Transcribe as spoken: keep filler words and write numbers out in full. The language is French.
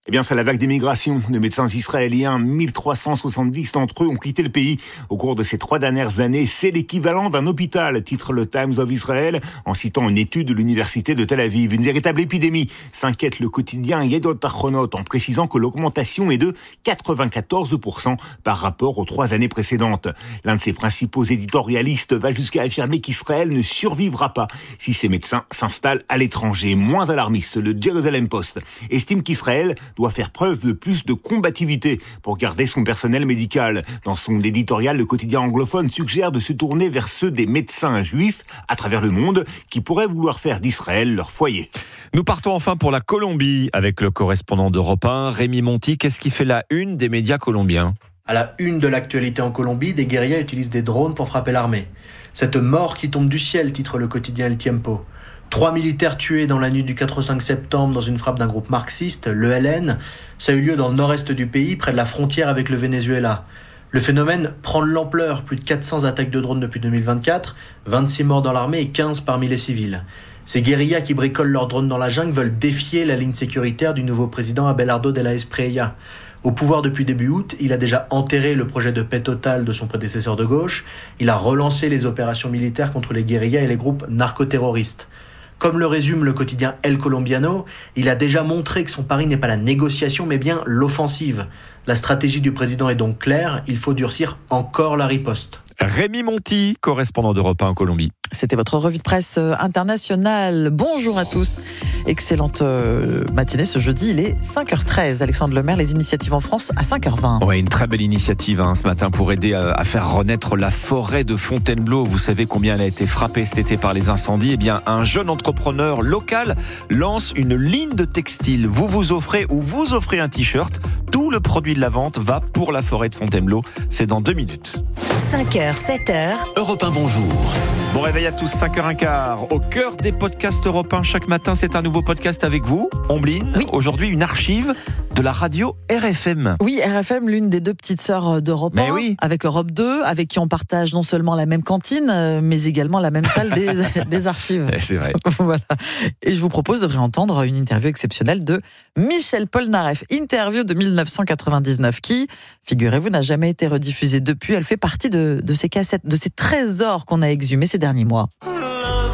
Eh bien, c'est la vague d'immigration de médecins israéliens. mille trois cent soixante-dix d'entre eux ont quitté le pays au cours de ces trois dernières années. C'est l'équivalent d'un hôpital, titre le Times of Israel, en citant une étude de l'université de Tel Aviv. Une véritable épidémie, s'inquiète le quotidien Yedot Achronot, en précisant que l'augmentation est de quatre-vingt-quatorze pour cent par rapport aux trois années précédentes. L'un de ses principaux éditorialistes va jusqu'à affirmer qu'Israël ne survivra pas si ces médecins s'installent à l'étranger. Moins alarmiste, le Jerusalem Post estime qu'Israël doit faire preuve de plus de combativité pour garder son personnel médical. Dans son éditorial, le quotidien anglophone suggère de se tourner vers ceux des médecins juifs à travers le monde qui pourraient vouloir faire d'Israël leur foyer. Nous partons enfin pour la Colombie avec le correspondant d'Europe un, Rémi Monti. Qu'est-ce qui fait la une des médias colombiens ? À la une de l'actualité en Colombie, des guérillas utilisent des drones pour frapper l'armée. Cette mort qui tombe du ciel, titre le quotidien El Tiempo. Trois militaires tués dans la nuit du quatre au cinq septembre dans une frappe d'un groupe marxiste, l'E L N. Ça a eu lieu dans le nord-est du pays, près de la frontière avec le Venezuela. Le phénomène prend de l'ampleur, plus de quatre cents attaques de drones depuis deux mille vingt-quatre, vingt-six morts dans l'armée et quinze parmi les civils. Ces guérillas qui bricolent leurs drones dans la jungle veulent défier la ligne sécuritaire du nouveau président Abelardo de la Espriella. Au pouvoir depuis début août, il a déjà enterré le projet de paix totale de son prédécesseur de gauche. Il a relancé les opérations militaires contre les guérillas et les groupes narcoterroristes. Comme le résume le quotidien El Colombiano, il a déjà montré que son pari n'est pas la négociation mais bien l'offensive. La stratégie du président est donc claire, il faut durcir encore la riposte. Rémi Monti, correspondant d'Europe un en Colombie. C'était votre revue de presse internationale. Bonjour à tous. Excellente matinée ce jeudi, il est cinq heures treize. Alexandre Lemaire, les initiatives en France à cinq heures vingt. Ouais, une très belle initiative hein, ce matin pour aider à, à faire renaître la forêt de Fontainebleau. Vous savez combien elle a été frappée cet été par les incendies. Eh bien, un jeune entrepreneur local lance une ligne de textile. Vous vous offrez ou vous offrez un t-shirt. Tout le produit de la vente va pour la forêt de Fontainebleau. C'est dans deux minutes. cinq heures, sept heures. Europe un, bonjour. Bon réveil à tous, cinq heures quinze. Au cœur des podcasts Europe un, chaque matin, c'est un nouveau podcast avec vous, Ombline. Oui. Aujourd'hui, une archive de la radio R F M. Oui, R F M, l'une des deux petites sœurs d'Europe un, oui. avec Europe deux, avec qui on partage non seulement la même cantine, mais également la même salle des, des archives. C'est vrai. Voilà. Et je vous propose de réentendre une interview exceptionnelle de Michel Polnareff, interview de mille neuf cent quatre-vingt-dix-neuf, qui, figurez-vous, n'a jamais été rediffusée depuis. Elle fait partie de, de ces cassettes, de ces trésors qu'on a exhumés ces derniers mois.